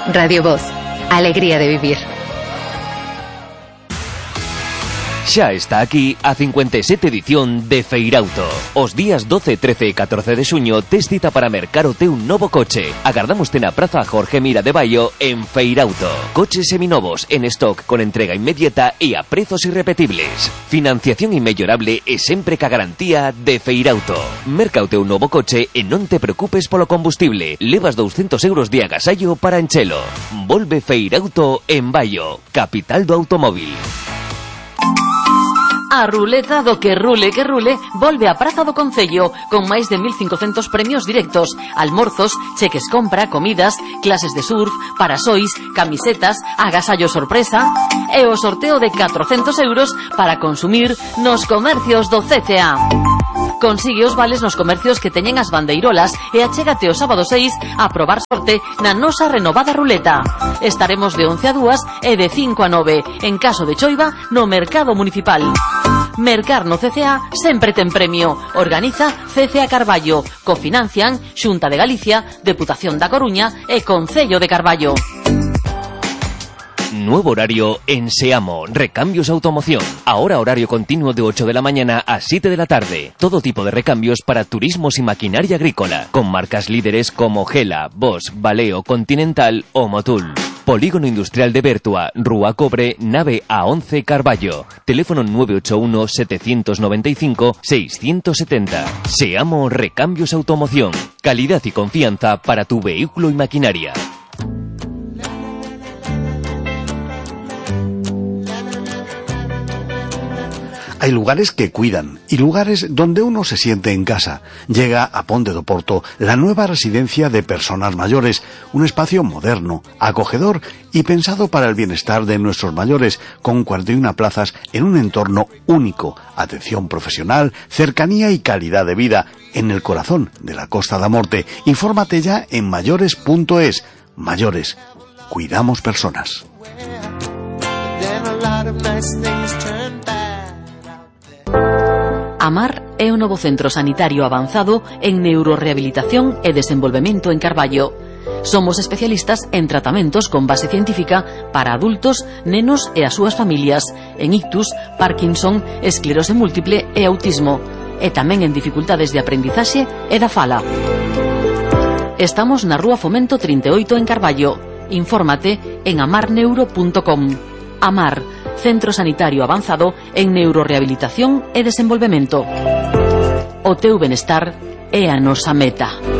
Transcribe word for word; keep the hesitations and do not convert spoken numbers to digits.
Radio Voz. Alegría de vivir. Xa está aquí a cincuenta e sete edición de Feirauto. Os días doce, trece e catorce de xuño tes cita para mercar o teu novo coche. Agardamoste na Praza Jorge Mira de Baio en Feirauto. Coches seminovos en stock con entrega inmediata e a prezos irrepetibles. Financiación inmellorable e sempre ca garantía de Feirauto. Merca o teu novo coche e non te preocupes polo combustible. Levas douscentos euros de agasallo para enchelo. Volve Feirauto en Baio, capital do automóvil. A ruleta do que rule que rule volve a Praza do Concello con máis de mil cincocentos premios directos, almorzos, cheques compra, comidas, clases de surf, parasois, camisetas, agasallo sorpresa e o sorteo de catrocentos euros para consumir nos comercios do C C A. Consigue os vales nos comercios que teñen as bandeirolas e achégate o sábado seis a probar sorte na nosa renovada ruleta. Estaremos de once a dúas e de cinco a nove, en caso de choiva, no Mercado Municipal. Mercar no C C A sempre ten premio. Organiza C C A Carballo. Cofinancian Xunta de Galicia, Deputación da Coruña e Concello de Carballo. Nuevo horario en Seamo, Recambios Automoción. Ahora horario continuo de ocho de la mañana a siete de la tarde. Todo tipo de recambios para turismos y maquinaria agrícola, con marcas líderes como Gela, Bosch, Valeo, Continental o Motul. Polígono Industrial de Bertua, Rúa Cobre, nave A once Carballo. Teléfono nueve ocho uno, siete nueve cinco, seis siete cero. Seamo Recambios Automoción. Calidad y confianza para tu vehículo y maquinaria. Hay lugares que cuidan y lugares donde uno se siente en casa. Llega a Ponte do Porto la nueva residencia de personas mayores, un espacio moderno, acogedor y pensado para el bienestar de nuestros mayores, con cuarenta y una plazas en un entorno único, atención profesional, cercanía y calidad de vida en el corazón de la Costa da Morte. Infórmate ya en mayores punto es. Mayores, cuidamos personas. Amar é o novo centro sanitario avanzado en neurorehabilitación e desenvolvemento en Carballo. Somos especialistas en tratamentos con base científica para adultos, nenos e as súas familias, en ictus, Parkinson, esclerose múltiple e autismo, e tamén en dificultades de aprendizaxe e da fala. Estamos na Rúa Fomento trinta e oito en Carballo. Infórmate en amar neuro punto com. Amar, centro sanitario avanzado en neurorehabilitación e desenvolvemento. O teu benestar é a nosa meta.